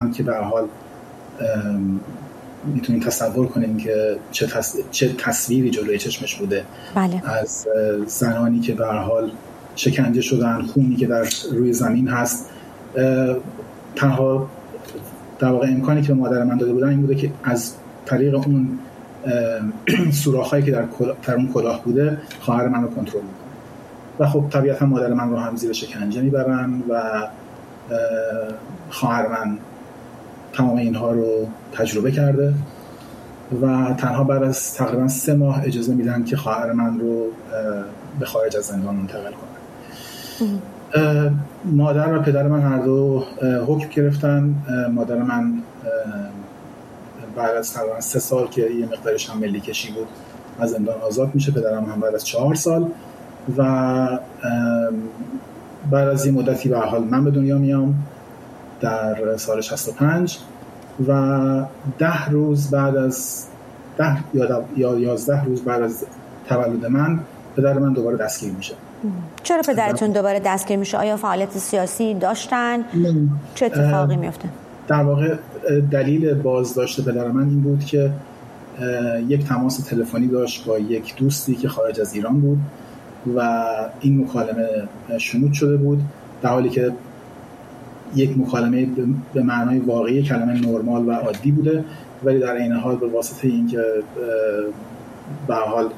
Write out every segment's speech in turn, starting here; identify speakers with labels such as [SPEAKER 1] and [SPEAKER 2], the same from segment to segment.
[SPEAKER 1] که به هر حال میتونیم تصور کنیم که چه تصویری جلوی چشمش بوده.
[SPEAKER 2] بله.
[SPEAKER 1] از زنانی که به هر حال شکنجه شدن، خونی که در روی زمین هست. تنها در واقع امکانی که به مادر من داده بودن این بوده که از طریق اون سوراخ‌هایی که در اون کلاه بوده خواهر من رو کنترل کنه. و خب طبیعتا مادر من رو هم زیر شکنجه میبرن و خواهر من تمام اینها رو تجربه کرده و تنها بعد از تقریبا 3 ماه اجازه میدن که خواهر من رو به خارج از زندان منتقل کنن. مادر و پدر من هر دو حکم گرفتن. مادر من بعد از تقریبا 3 سال که یه مقدارش هم ملی کشی بود از زندان آزاد میشه. پدرم هم بعد از 4 سال و بعد از این مدتی به هر حال من به دنیا میام در سال 65 و 10 روز بعد از 10 یا 11 روز بعد از تولد من پدر من دوباره دستگیر میشه.
[SPEAKER 2] چرا پدرتون دوباره دستگیر میشه؟ آیا فعالیت سیاسی داشتن؟ چه اتفاقی میفته؟
[SPEAKER 1] در واقع دلیل بازداشت پدر من این بود که یک تماس تلفنی داشت با یک دوستی که خارج از ایران بود و این مکالمه شنود شده بود، در حالی که یک مکالمه به معنای واقعی کلمه نرمال و عادی بوده، ولی در این حال به واسطه اینکه به هر حال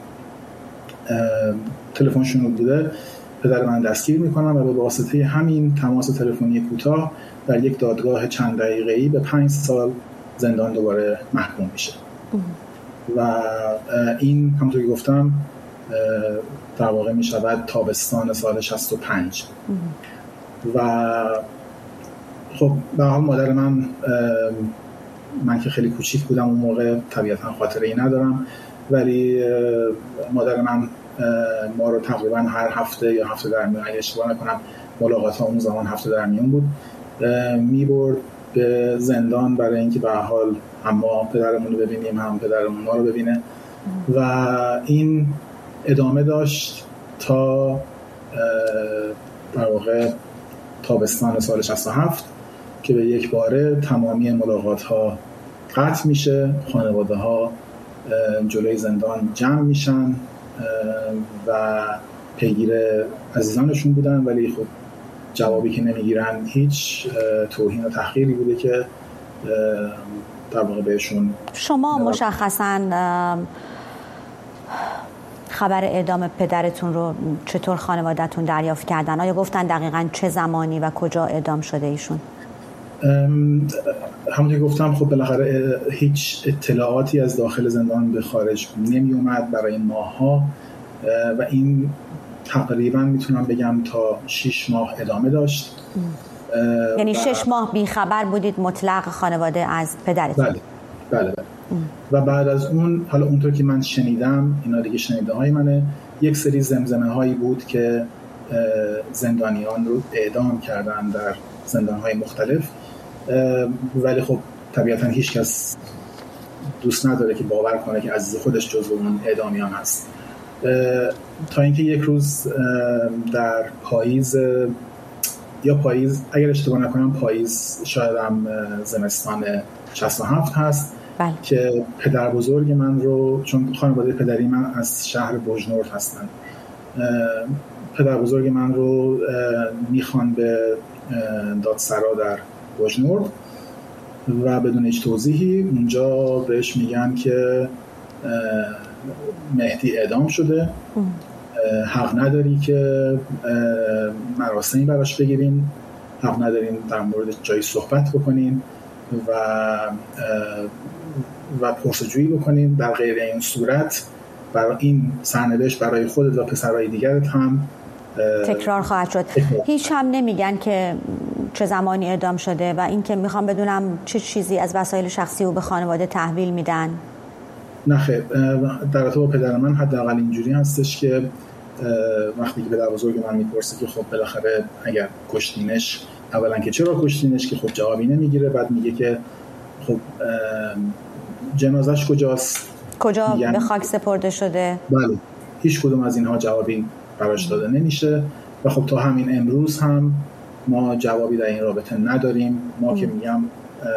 [SPEAKER 1] تلفن شنود بوده پدر من دستگیر میکنن و به واسطه همین تماس تلفنی کوتاه در یک دادگاه چند دقیقه‌ای به 5 سال زندان دوباره محکوم میشه. و این همونطور که گفتم در واقع میشود تابستان سال 65 و خب به حال مادر من که خیلی کوچیک بودم اون موقع طبیعتا خاطره ای ندارم، ولی مادر من ما رو تقریبا هر هفته یا هفته در میان، اگه اشتباه نکنم ملاقات ها اون زمان هفته در میان بود، میبرد به زندان برای اینکه به هر حال هم ما پدرمون رو ببینیم هم پدرمون ما رو ببینه و این ادامه داشت تا در واقع تابستان سال 67 که به یک باره تمامی ملاقات ها قطع میشه. خانواده ها جلوی زندان جمع میشن و پیگیر عزیزانشون بودن، ولی خب جوابی که نمیگیرن هیچ توهین و تحقیری بوده که در واقع بهشون.
[SPEAKER 2] شما مشخصاً خبر اعدام پدرتون رو چطور خانواده‌تون دریافت کردن؟ آیا گفتن دقیقاً چه زمانی و کجا اعدام شده ایشون؟
[SPEAKER 1] همونطور گفتم خب بالاخره هیچ اطلاعاتی از داخل زندان به خارج نمی اومد برای ماه‌ها و این تقریبا میتونم بگم تا 6 ماه ادامه داشت.
[SPEAKER 2] یعنی 6 ماه بی خبر بودید مطلق خانواده از پدرتون؟
[SPEAKER 1] بله. و بعد از اون، حالا اونطور که من شنیدم، اینا دیگه شنیده های منه، یک سری زمزمه هایی بود که زندانیان رو اعدام کردن در زندان های مختلف، ولی خب طبیعتا هیچ کس دوست نداره که باور کنه که عزیز خودش جزو اون اعدامیان هست. تا اینکه یک روز در پاییز اگر اشتباه نکنم پاییز، شاید هم زمستان 67 هست،
[SPEAKER 2] بله.
[SPEAKER 1] که پدر بزرگ من رو، چون خانواده پدری من از شهر بوجنورد هستن، پدر بزرگ من رو میخوان به دادسرا در بوجنورد و بدون هیچ توضیحی اونجا بهش میگن که مهدی اعدام شده، حق نداری که مراسمی براش بگیرین، حق ندارین در مورد جایی صحبت بکنین و پرسجویی بکنین، در غیر این صورت برای این سرنوشت برای خودت و پسرهای دیگرت هم
[SPEAKER 2] تکرار خواهد شد. هیچ هم نمیگن که چه زمانی اعدام شده و این که میخوام بدونم چه چیزی از وسایل شخصی رو به خانواده تحویل میدن؟
[SPEAKER 1] نه خیر، در رابطه با پدر من حداقل اینجوری هستش که وقتی که پدر بزرگ من میپرسه که خب بالاخره اگر کشتینش، اولا که چرا کشتینش، که خب جوابی نمیگیره، بعد میگه که خب جنازش کجاست،
[SPEAKER 2] کجا به خاک سپرده شده.
[SPEAKER 1] بله، هیچ کدوم از اینها جوابی براش داده نمیشه و خب تا همین امروز هم ما جوابی در این رابطه نداریم. ما که میگم